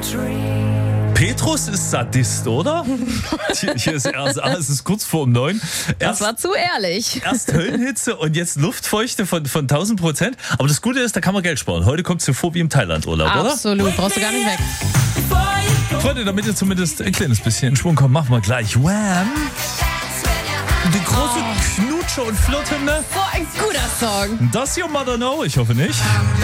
Petrus ist Sadist, oder? Hier ist RSA, es ist kurz vor 9. Das war zu ehrlich. Erst Höllenhitze und jetzt Luftfeuchte von 1000%. Aber das Gute ist, da kann man Geld sparen. Heute kommt es dir vor wie im Thailand-Urlaub, oder? Absolut, brauchst du gar nicht weg. Freunde, damit ihr zumindest ein kleines bisschen in Schwung kommt, machen wir gleich Wham! Die große Knutsche- und Flirthymne. So ein guter Song. Das Your Mother Know? Ich hoffe nicht.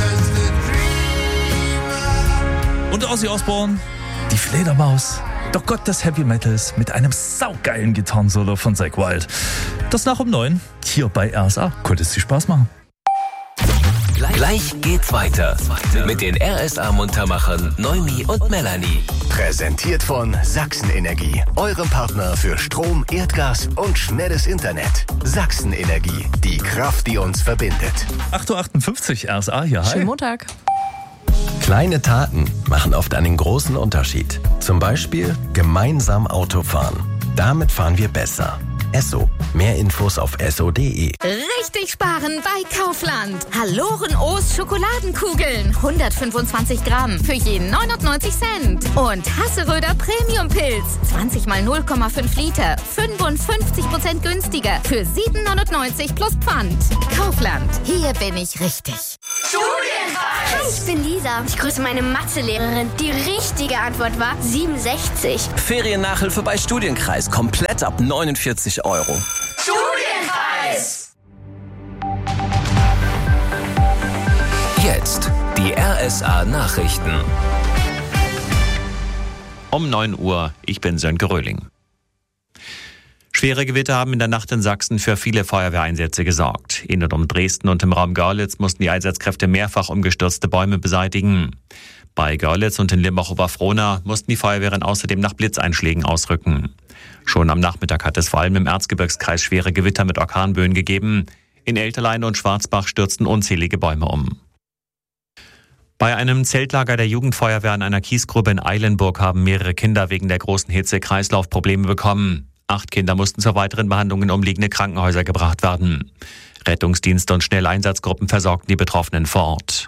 Und Ozzy Osbourne, die Fledermaus. Doch Gott des Heavy Metals mit einem saugeilen Gitarrensolo von Zakk Wylde. Das nach um 9 hier bei RSA. Könnte es dir Spaß machen. Gleich geht's weiter mit den RSA-Muntermachern Noemi und Melanie. Präsentiert von Sachsen-Energie, eurem Partner für Strom, Erdgas und schnelles Internet. Sachsen-Energie, die Kraft, die uns verbindet. 8.58 Uhr RSA hier, hi. Schönen Montag. Kleine Taten machen oft einen großen Unterschied. Zum Beispiel gemeinsam Auto fahren. Damit fahren wir besser. Esso. Mehr Infos auf esso.de. Richtig sparen bei Kaufland. Haloren O's Schokoladenkugeln. 125 Gramm für jeden 99 Cent. Und Hasseröder Premium Pilz. 20 mal 0,5 Liter. 55% günstiger. Für 7,99 plus Pfand. Kaufland. Hier bin ich richtig. Studienreis! Hi, ich bin Lisa. Ich grüße meine Mathelehrerin. Die richtige Antwort war 67. Feriennachhilfe bei Studienkreis. Komplett ab 49 Euro. Studienreis! Jetzt die RSA-Nachrichten. Um 9 Uhr, ich bin Sönke Röhling. Schwere Gewitter haben in der Nacht in Sachsen für viele Feuerwehreinsätze gesorgt. In und um Dresden und im Raum Görlitz mussten die Einsatzkräfte mehrfach umgestürzte Bäume beseitigen. Bei Görlitz und in Limbach-Oberfrohna mussten die Feuerwehren außerdem nach Blitzeinschlägen ausrücken. Schon am Nachmittag hat es vor allem im Erzgebirgskreis schwere Gewitter mit Orkanböen gegeben. In Elterlein und Schwarzbach stürzten unzählige Bäume um. Bei einem Zeltlager der Jugendfeuerwehr an einer Kiesgrube in Eilenburg haben mehrere Kinder wegen der großen Hitze Kreislaufprobleme bekommen. 8 Kinder mussten zur weiteren Behandlung in umliegende Krankenhäuser gebracht werden. Rettungsdienste und Schnelleinsatzgruppen versorgten die Betroffenen vor Ort.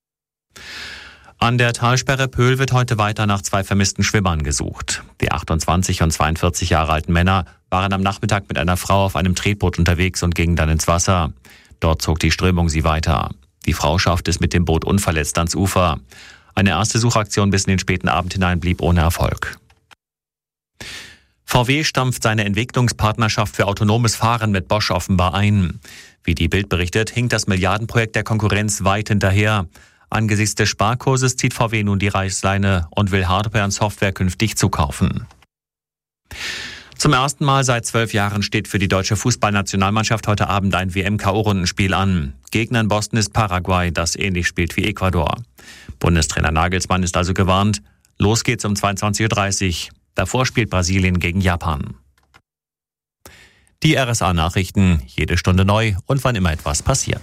An der Talsperre Pöhl wird heute weiter nach 2 vermissten Schwimmern gesucht. Die 28 und 42 Jahre alten Männer waren am Nachmittag mit einer Frau auf einem Tretboot unterwegs und gingen dann ins Wasser. Dort zog die Strömung sie weiter. Die Frau schaffte es mit dem Boot unverletzt ans Ufer. Eine erste Suchaktion bis in den späten Abend hinein blieb ohne Erfolg. VW stampft seine Entwicklungspartnerschaft für autonomes Fahren mit Bosch offenbar ein. Wie die Bild berichtet, hinkt das Milliardenprojekt der Konkurrenz weit hinterher. Angesichts des Sparkurses zieht VW nun die Reißleine und will Hardware und Software künftig zukaufen. Zum ersten Mal seit 12 Jahren steht für die deutsche Fußballnationalmannschaft heute Abend ein WM-KO-Rundenspiel an. Gegner in Boston ist Paraguay, das ähnlich spielt wie Ecuador. Bundestrainer Nagelsmann ist also gewarnt. Los geht's um 22.30 Uhr. Davor spielt Brasilien gegen Japan. Die RSA-Nachrichten, jede Stunde neu und wann immer etwas passiert.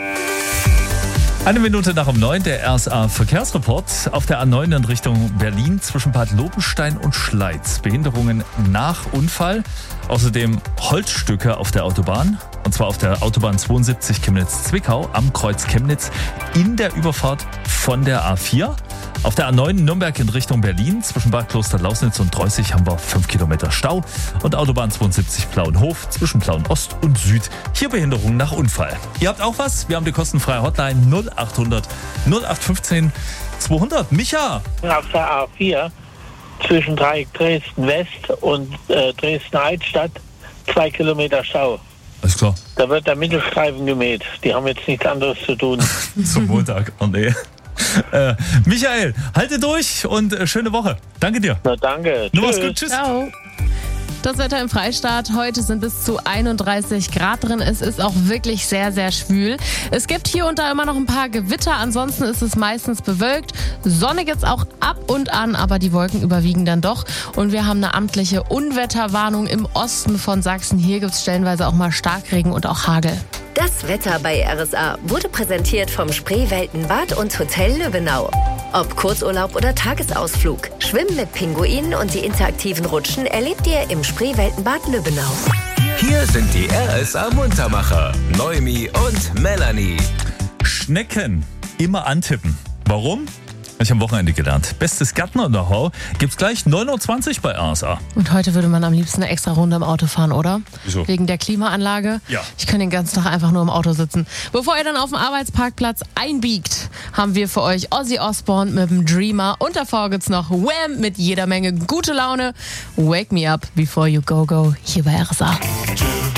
1 Minute nach um 9, der RSA-Verkehrsreport. Auf der A9 in Richtung Berlin zwischen Bad Lobenstein und Schleiz. Behinderungen nach Unfall. Außerdem Holzstücke auf der Autobahn. Und zwar auf der Autobahn 72 Chemnitz-Zwickau am Kreuz Chemnitz in der Überfahrt von der A4. Auf der A9 Nürnberg in Richtung Berlin zwischen Bad Kloster-Lausnitz und Dreußig haben wir 5 Kilometer Stau. Und Autobahn 72 Plauenhof zwischen Plauen-Ost und Süd. Hier Behinderungen nach Unfall. Ihr habt auch was? Wir haben die kostenfreie Hotline 0800 0815 200. Micha! Auf der A4 zwischen Dreieck Dresden-West und Dresden-Altstadt 2 Kilometer Stau. Alles klar. Da wird der Mittelstreifen gemäht. Die haben jetzt nichts anderes zu tun. Zum Montag. Oh nee. Michael, halte durch und schöne Woche. Danke dir. Na danke. Nur was gut. Tschüss. Ciao. Das Wetter im Freistaat. Heute sind bis zu 31 Grad drin. Es ist auch wirklich sehr, sehr schwül. Es gibt hier und da immer noch ein paar Gewitter. Ansonsten ist es meistens bewölkt. Sonne gibt's auch ab und an, aber die Wolken überwiegen dann doch. Und wir haben eine amtliche Unwetterwarnung im Osten von Sachsen. Hier gibt's stellenweise auch mal Starkregen und auch Hagel. Das Wetter bei RSA wurde präsentiert vom Spreeweltenbad und Hotel Löbenau. Ob Kurzurlaub oder Tagesausflug, Schwimmen mit Pinguinen und die interaktiven Rutschen erlebt ihr im Spreeweltenbad Löbenau. Hier sind die RSA-Muntermacher, Noemi und Melanie. Schnecken immer antippen. Warum? Ich habe am Wochenende gelernt. Bestes Gärtner-Know-how gibt's gleich 9.20 Uhr bei RSA. Und heute würde man am liebsten eine extra Runde im Auto fahren, oder? Wieso? Wegen der Klimaanlage? Ja. Ich kann den ganzen Tag einfach nur im Auto sitzen. Bevor ihr dann auf dem Arbeitsparkplatz einbiegt, haben wir für euch Ozzy Osbourne mit dem Dreamer. Und davor gibt's noch Wham! Mit jeder Menge gute Laune. Wake me up before you go, go. Hier bei RSA.